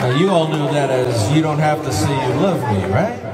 You all knew that as You Don't Have to Say You Love Me, right?